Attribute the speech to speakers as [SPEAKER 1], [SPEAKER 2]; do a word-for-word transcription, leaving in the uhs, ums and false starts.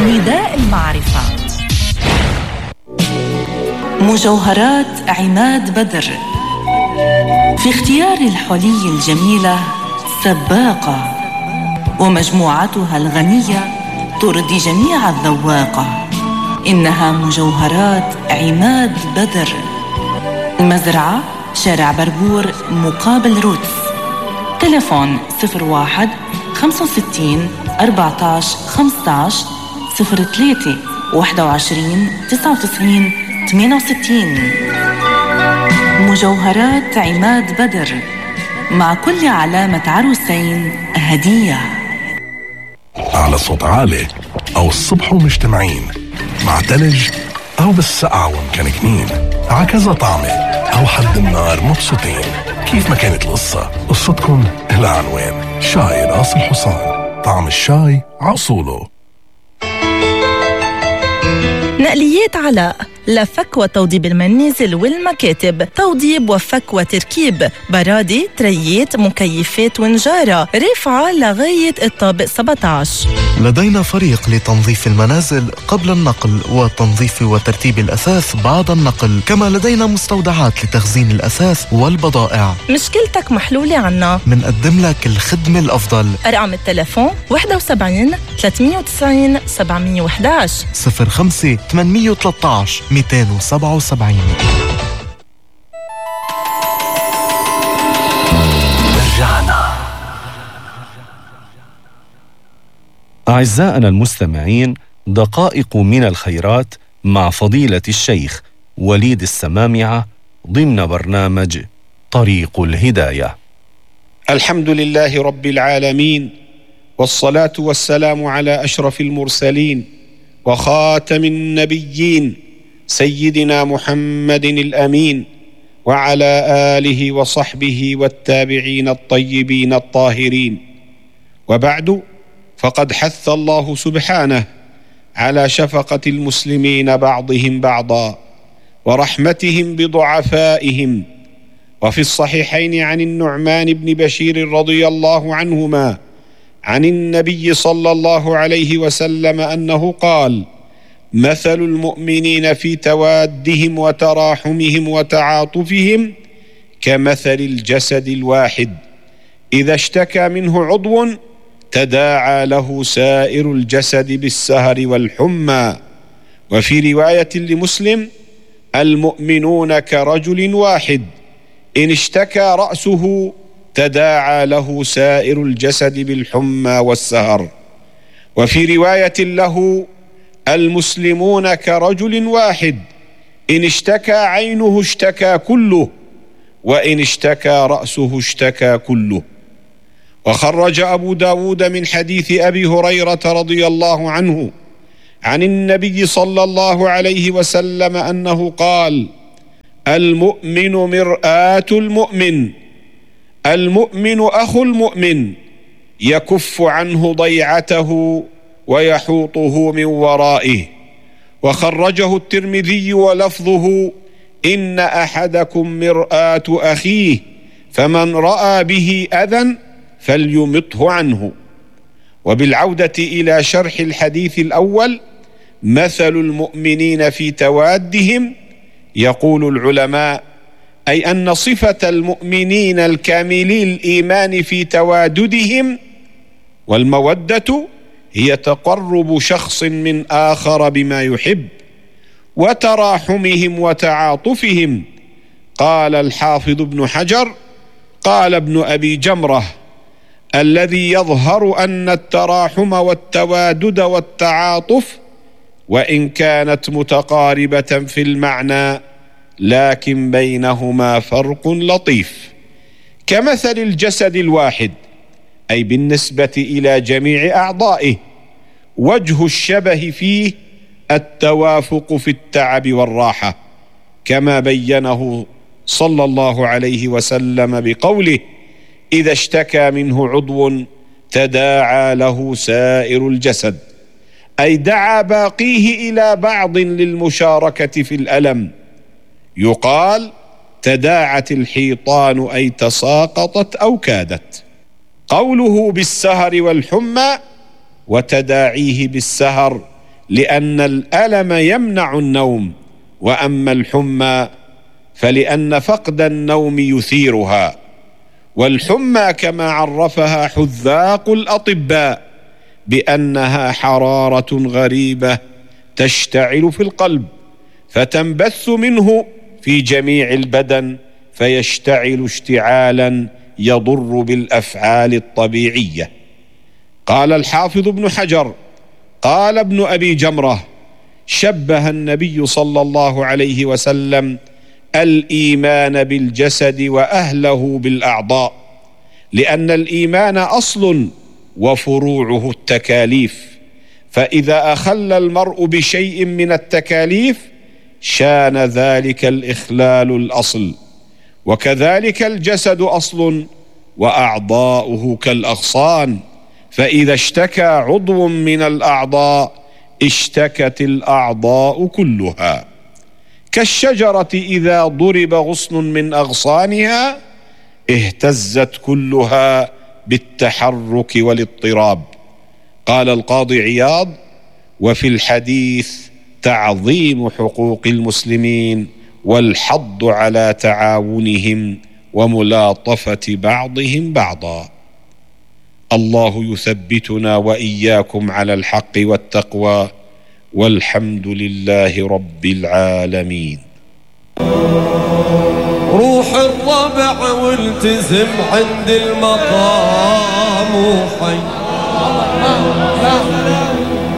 [SPEAKER 1] نداء المعرفة. مجوهرات عماد بدر في اختيار الحلي الجميلة سباقة، ومجموعتها الغنية ترضي جميع الذواقة. إنها مجوهرات عماد بدر، المزرعة شارع بربور مقابل روتس. تلفون صفر واحد خمسة وستين أربعة عشر خمسة عشر صفر ثلاثة واحد وعشرين تسعة وتسعين ثمانية وستين. مجوهرات عماد بدر، مع كل علامة عروسين هدية.
[SPEAKER 2] على صوت عالي أو الصبح ومجتمعين، مع تلج أو بالسقعة ومكنكنين، عكذا طعمة أو حد النار مبسوطين. كيف ما كانت القصة، قصتكم إلها عنوان. شاي راس الحصان، طعم الشاي عصوله.
[SPEAKER 1] نقليات علاء، لفك وتوضيب المنازل والمكاتب، توضيب وفك وتركيب، برادي، تريات، مكيفات ونجارة، رفعة لغاية الطابق سبعة عشر.
[SPEAKER 3] لدينا فريق لتنظيف المنازل قبل النقل وتنظيف وترتيب الأثاث بعد النقل، كما لدينا مستودعات لتخزين الأثاث والبضائع.
[SPEAKER 1] مشكلتك محلولة عنا،
[SPEAKER 3] منقدم لك الخدمة الأفضل.
[SPEAKER 1] أرقام التلفون واحد وسبعين ثلاثمية وتسعين سبعمية وإحدى عشر
[SPEAKER 3] صفر خمسة ثمانمية وثلاثة عشر مئتين وسبعة وسبعين.
[SPEAKER 2] رجعنا.
[SPEAKER 4] أعزائنا المستمعين، دقائق من الخيرات مع فضيلة الشيخ وليد السمامعة ضمن برنامج طريق الهداية.
[SPEAKER 5] الحمد لله رب العالمين، والصلاة والسلام على أشرف المرسلين وخاتم النبيين سيدنا محمد الأمين، وعلى آله وصحبه والتابعين الطيبين الطاهرين. وبعد، فقد حث الله سبحانه على شفقة المسلمين بعضهم بعضا ورحمتهم بضعفائهم. وفي الصحيحين عن النعمان بن بشير رضي الله عنهما عن النبي صلى الله عليه وسلم أنه قال: مثل المؤمنين في توادهم وتراحمهم وتعاطفهم كمثل الجسد الواحد، إذا اشتكى منه عضو تداعى له سائر الجسد بالسهر والحمى. وفي رواية لمسلم: المؤمنون كرجل واحد، إن اشتكى رأسه تداعى له سائر الجسد بالحمى والسهر. وفي رواية له: المسلمون كرجل واحد، إن اشتكى عينه اشتكى كله، وإن اشتكى رأسه اشتكى كله. وخرج أبو داود من حديث أبي هريرة رضي الله عنه عن النبي صلى الله عليه وسلم أنه قال: المؤمن مرآة المؤمن، المؤمن أخو المؤمن، يكف عنه ضيعته ويحوطه من ورائه. وخرجه الترمذي ولفظه: إن أحدكم مرآة أخيه، فمن رأى به أذى فليمطه عنه. وبالعودة إلى شرح الحديث الأول: مثل المؤمنين في توادهم، يقول العلماء: أي أن صفة المؤمنين الكاملي الإيمان في تواددهم، والمودة هي تقرب شخص من آخر بما يحب، وتراحمهم وتعاطفهم. قال الحافظ ابن حجر: قال ابن أبي جمرة: الذي يظهر أن التراحم والتوادد والتعاطف وإن كانت متقاربة في المعنى، لكن بينهما فرق لطيف، كمثل الجسد الواحد، أي بالنسبة إلى جميع أعضائه. وجه الشبه فيه التوافق في التعب والراحة، كما بينه صلى الله عليه وسلم بقوله: إذا اشتكى منه عضو تداعى له سائر الجسد، أي دعا باقيه إلى بعض للمشاركة في الألم. يقال: تداعت الحيطان، أي تساقطت أو كادت. قوله بالسهر والحمى وتداعيه بالسهر لأن الألم يمنع النوم، وأما الحمى فلأن فقد النوم يثيرها. والحمى كما عرفها حذاق الأطباء بأنها حرارة غريبة تشتعل في القلب فتنبث منه في جميع البدن، فيشتعل اشتعالا يضر بالأفعال الطبيعية. قال الحافظ ابن حجر: قال ابن أبي جمرة: شبه النبي صلى الله عليه وسلم الإيمان بالجسد وأهله بالأعضاء، لأن الإيمان أصل وفروعه التكاليف، فإذا أخل المرء بشيء من التكاليف شان ذلك الإخلال الأصل. وكذلك الجسد أصل وأعضاؤه كالأغصان، فإذا اشتكى عضو من الأعضاء اشتكت الأعضاء كلها، كالشجرة إذا ضرب غصن من أغصانها اهتزت كلها بالتحرك والاضطراب. قال القاضي عياض: وفي الحديث تعظيم حقوق المسلمين والحض على تعاونهم وملاطفة بعضهم بعضا. الله يثبتنا وإياكم على الحق والتقوى، والحمد لله رب العالمين.
[SPEAKER 6] روح الربع والتزم عند المقام وحي